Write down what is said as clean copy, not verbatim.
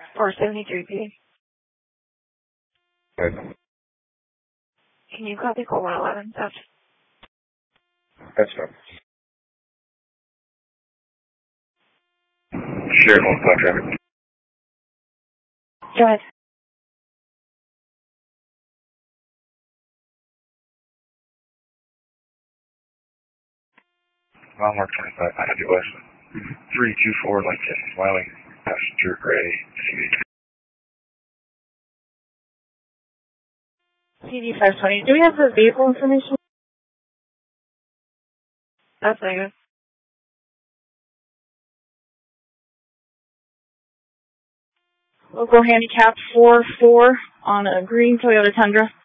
473P. Good. Can you copy call 111? That's fine. Sheriff on flat traffic. Go ahead. Mile mark 25, 90 West. 324 like Smiley. Passenger gray CV. CD 520. Do we have the vehicle information? That's negative. Local handicap 4-4 on a green Toyota Tundra.